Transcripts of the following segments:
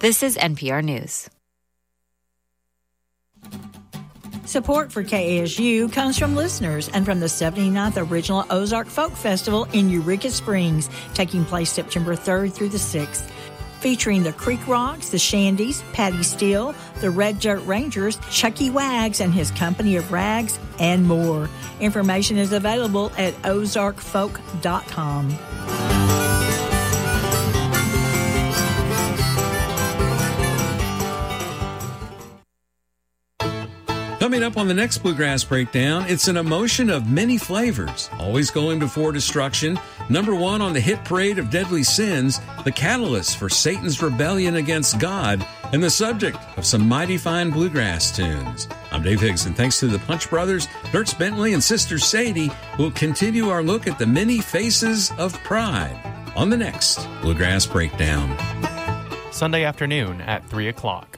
This is NPR News. Support for KASU comes from listeners and from the 79th Original Ozark Folk Festival in Eureka Springs, taking place September 3rd through the 6th. Featuring the Creek Rocks, the Shandies, Patty Steele, the Red Dirt Rangers, Chucky Wags and his Company of Rags, and more. Information is available at ozarkfolk.com. Coming up on the next Bluegrass Breakdown, it's an emotion of many flavors, always going before destruction. Number one on the hit parade of deadly sins, the catalyst for Satan's rebellion against God, and the subject of some mighty fine bluegrass tunes. I'm Dave Higgs, and thanks to the Punch Brothers, Dirts Bentley, and Sister Sadie, we'll continue our look at the many faces of pride on the next Bluegrass Breakdown. Sunday afternoon at 3 o'clock.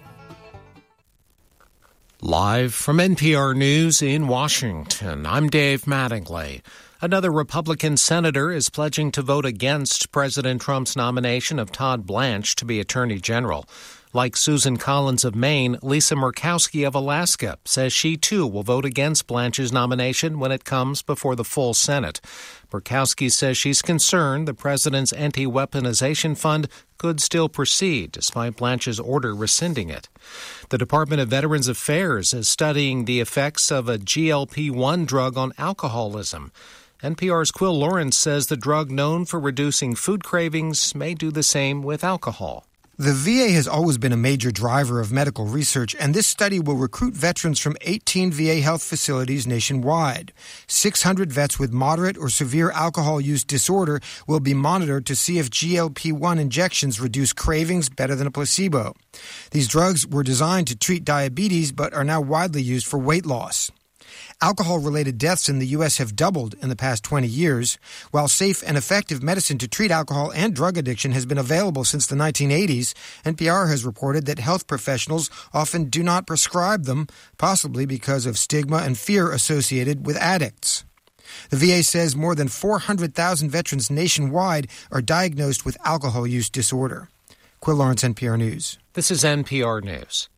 Live from NPR News in Washington, I'm Dave Mattingly. Another Republican senator is pledging to vote against President Trump's nomination of Todd Blanche to be Attorney General. Like Susan Collins of Maine, Lisa Murkowski of Alaska says she, too, will vote against Blanche's nomination when it comes before the full Senate. Murkowski says she's concerned the president's anti-weaponization fund could still proceed, despite Blanche's order rescinding it. The Department of Veterans Affairs is studying the effects of a GLP-1 drug on alcoholism. NPR's Quill Lawrence says the drug known for reducing food cravings may do the same with alcohol. The VA has always been a major driver of medical research, and this study will recruit veterans from 18 VA health facilities nationwide. 600 vets with moderate or severe alcohol use disorder will be monitored to see if GLP-1 injections reduce cravings better than a placebo. These drugs were designed to treat diabetes but are now widely used for weight loss. Alcohol-related deaths in the U.S. have doubled in the past 20 years. While safe and effective medicine to treat alcohol and drug addiction has been available since the 1980s, NPR has reported that health professionals often do not prescribe them, possibly because of stigma and fear associated with addicts. The VA says more than 400,000 veterans nationwide are diagnosed with alcohol use disorder. Quill Lawrence, NPR News. This is NPR News.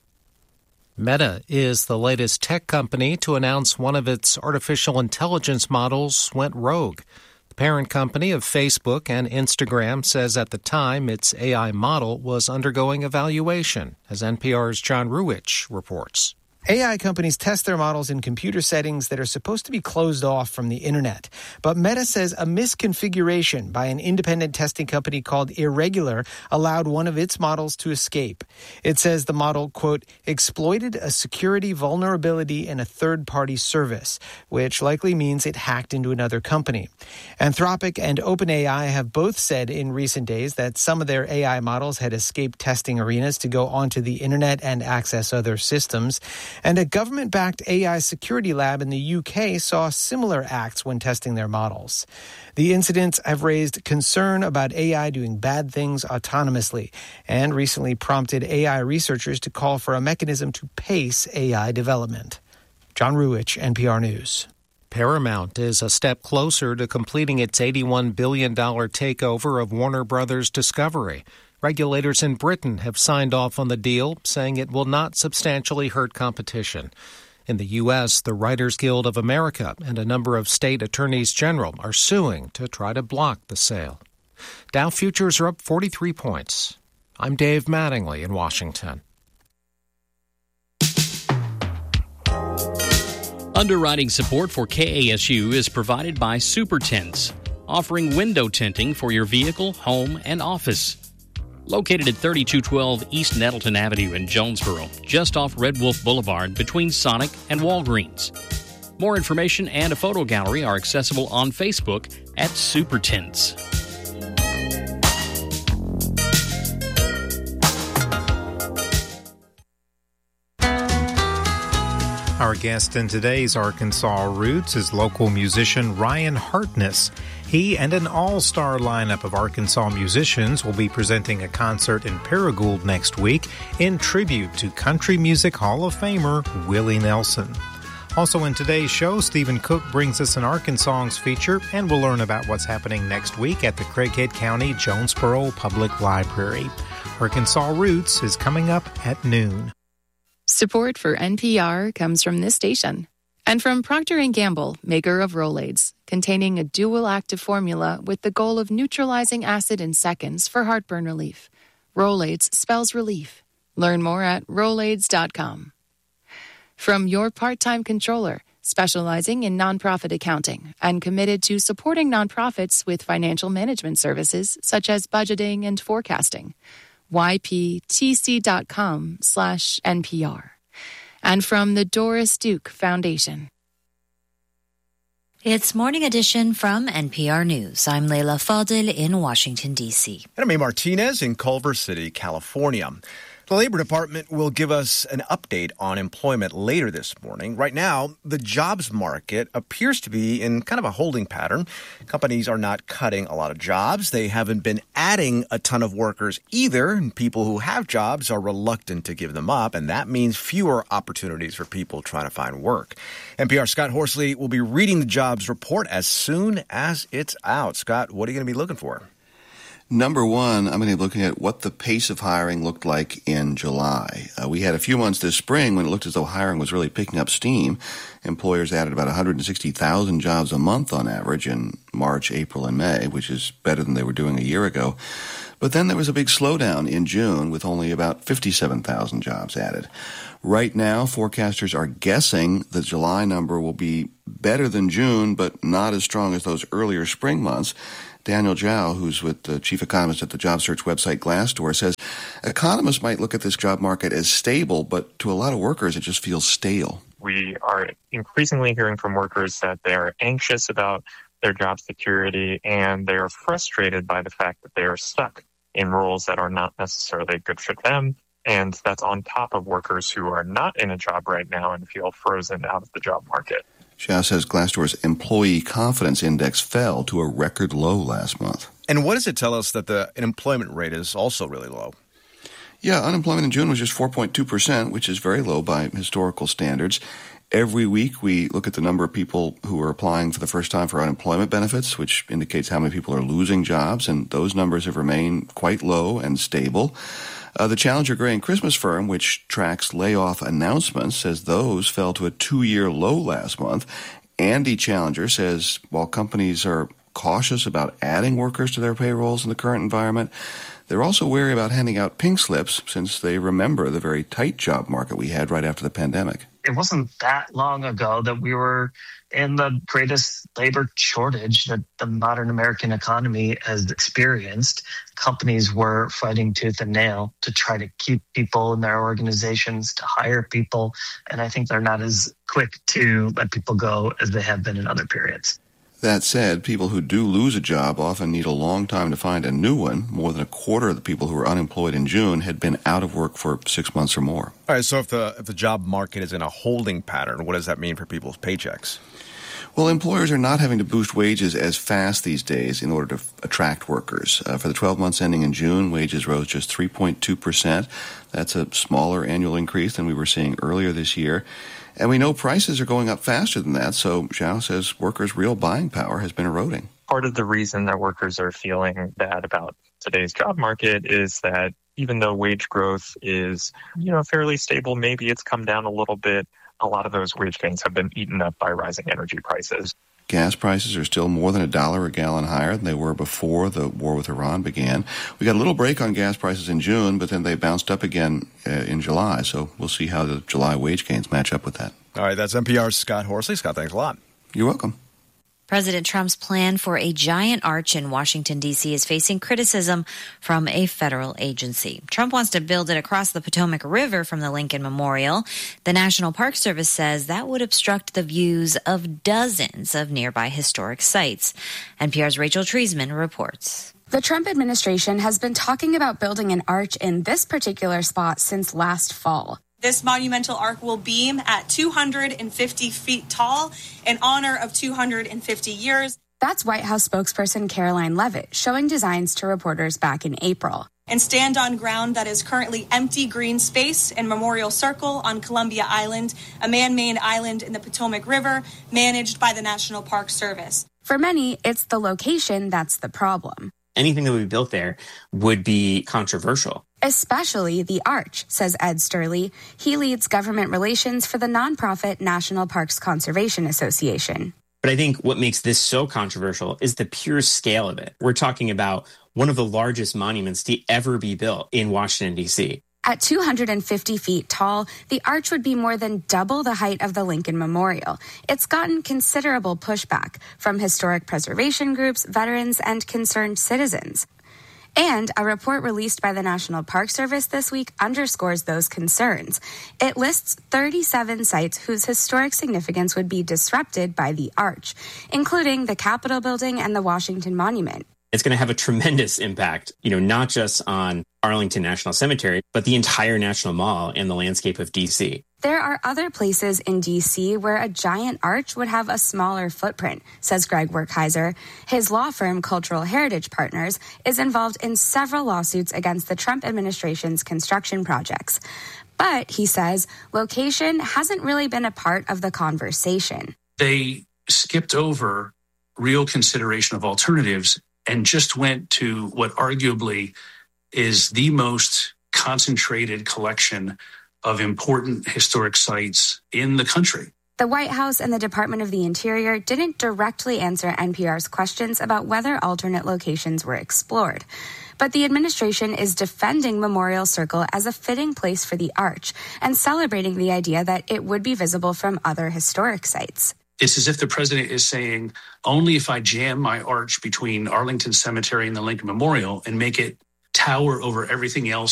Meta is the latest tech company to announce one of its artificial intelligence models went rogue. The parent company of Facebook and Instagram says at the time its AI model was undergoing evaluation, as NPR's John Ruwitch reports. AI companies test their models in computer settings that are supposed to be closed off from the internet. But Meta says a misconfiguration by an independent testing company called Irregular allowed one of its models to escape. It says the model, quote, exploited a security vulnerability in a third-party service, which likely means it hacked into another company. Anthropic and OpenAI have both said in recent days that some of their AI models had escaped testing arenas to go onto the internet and access other systems. And a government-backed AI security lab in the UK saw similar acts when testing their models. The incidents have raised concern about AI doing bad things autonomously and recently prompted AI researchers to call for a mechanism to pace AI development. John Ruwitch, NPR News. Paramount is a step closer to completing its $81 billion takeover of Warner Brothers Discovery. Regulators in Britain have signed off on the deal, saying it will not substantially hurt competition. In the U.S., the Writers Guild of America and a number of state attorneys general are suing to try to block the sale. Dow futures are up 43 points. I'm Dave Mattingly in Washington. Underwriting support for KASU is provided by Super Tints, offering window tinting for your vehicle, home, and office. Located at 3212 East Nettleton Avenue in Jonesboro, just off Red Wolf Boulevard between Sonic and Walgreens. More information and a photo gallery are accessible on Facebook at Super Tints. Our guest in today's Arkansas Roots is local musician Ryan Hartness. He and an all-star lineup of Arkansas musicians will be presenting a concert in Paragould next week in tribute to Country Music Hall of Famer Willie Nelson. Also in today's show, Stephen Cook brings us an Arkansas feature, and we'll learn about what's happening next week at the Craighead County Jonesboro Public Library. Arkansas Roots is coming up at noon. Support for NPR comes from this station and from Procter & Gamble, maker of Rolaids, containing a dual active formula with the goal of neutralizing acid in seconds for heartburn relief. Rolaids spells relief. Learn more at Rolaids.com. From your part-time controller, specializing in nonprofit accounting and committed to supporting nonprofits with financial management services such as budgeting and forecasting. yptc.com/NPR. And from the Doris Duke Foundation. It's Morning Edition from NPR News. I'm Leila Fadel in Washington, D.C. And I'm A. Martinez in Culver City, California. The Labor Department will give us an update on employment later this morning. Right now, the jobs market appears to be in kind of a holding pattern. Companies are not cutting a lot of jobs. They haven't been adding a ton of workers either. And people who have jobs are reluctant to give them up, and that means fewer opportunities for people trying to find work. NPR's Scott Horsley will be reading the jobs report as soon as it's out. Scott, what are you going to be looking for? Number one, I'm going to be looking at what the pace of hiring looked like in July. We had a few months this spring when it looked as though hiring was really picking up steam. Employers added about 160,000 jobs a month on average in March, April, and May, which is better than they were doing a year ago. But then there was a big slowdown in June with only about 57,000 jobs added. Right now, forecasters are guessing the July number will be better than June, but not as strong as those earlier spring months. Daniel Zhao, who's with the chief economist at the job search website Glassdoor, says economists might look at this job market as stable, but to a lot of workers, it just feels stale. We are increasingly hearing from workers that they are anxious about their job security, and they are frustrated by the fact that they are stuck in roles that are not necessarily a good fit for them. And that's on top of workers who are not in a job right now and feel frozen out of the job market. Zhao says Glassdoor's employee confidence index fell to a record low last month. And what does it tell us that the unemployment rate is also really low? Yeah, unemployment in June was just 4.2%, which is very low by historical standards. Every week we look at the number of people who are applying for the first time for unemployment benefits, which indicates how many people are losing jobs, and those numbers have remained quite low and stable. The Challenger Gray and Christmas firm, which tracks layoff announcements, says those fell to a 2-year low last month. Andy Challenger says while companies are cautious about adding workers to their payrolls in the current environment, they're also wary about handing out pink slips since they remember the very tight job market we had right after the pandemic. It wasn't that long ago that we were in the greatest labor shortage that the modern American economy has experienced. Companies were fighting tooth and nail to try to keep people in their organizations, to hire people. And I think they're not as quick to let people go as they have been in other periods. That said, people who do lose a job often need a long time to find a new one. More than a quarter of the people who were unemployed in June had been out of work for 6 months or more. All right, so if the job market is in a holding pattern, what does that mean for people's paychecks? Well, employers are not having to boost wages as fast these days in order to attract workers. For the 12 months ending in June, wages rose just 3.2%. That's a smaller annual increase than we were seeing earlier this year. And we know prices are going up faster than that, so Zhao says workers' real buying power has been eroding. Part of the reason that workers are feeling bad about today's job market is that even though wage growth is, fairly stable, maybe it's come down a little bit, a lot of those wage gains have been eaten up by rising energy prices. Gas prices are still more than $1 a gallon higher than they were before the war with Iran began. We got a little break on gas prices in June, but then they bounced up again in July. So we'll see how the July wage gains match up with that. All right, that's NPR's Scott Horsley. Scott, thanks a lot. You're welcome. President Trump's plan for a giant arch in Washington, D.C. is facing criticism from a federal agency. Trump wants to build it across the Potomac River from the Lincoln Memorial. The National Park Service says that would obstruct the views of dozens of nearby historic sites. NPR's Rachel Treisman reports. The Trump administration has been talking about building an arch in this particular spot since last fall. This monumental arch will beam at 250 feet tall in honor of 250 years. That's White House spokesperson Caroline Leavitt showing designs to reporters back in April. And stand on ground that is currently empty green space in Memorial Circle on Columbia Island, a man-made island in the Potomac River managed by the National Park Service. For many, it's the location that's the problem. Anything that would be built there would be controversial. Especially the Arch, says Ed Sturley. He leads government relations for the nonprofit National Parks Conservation Association. But I think what makes this so controversial is the pure scale of it. We're talking about one of the largest monuments to ever be built in Washington, D.C. At 250 feet tall, the arch would be more than double the height of the Lincoln Memorial. It's gotten considerable pushback from historic preservation groups, veterans, and concerned citizens. And a report released by the National Park Service this week underscores those concerns. It lists 37 sites whose historic significance would be disrupted by the arch, including the Capitol building and the Washington Monument. It's going to have a tremendous impact, not just on Arlington National Cemetery, but the entire National Mall and the landscape of D.C. There are other places in D.C. where a giant arch would have a smaller footprint, says Greg Werkheiser. His law firm, Cultural Heritage Partners, is involved in several lawsuits against the Trump administration's construction projects. But, he says, location hasn't really been a part of the conversation. They skipped over real consideration of alternatives and just went to what arguably is the most concentrated collection of important historic sites in the country. The White House and the Department of the Interior didn't directly answer NPR's questions about whether alternate locations were explored. But the administration is defending Memorial Circle as a fitting place for the arch and celebrating the idea that it would be visible from other historic sites. It's as if the president is saying, only if I jam my arch between Arlington Cemetery and the Lincoln Memorial and make it tower over everything else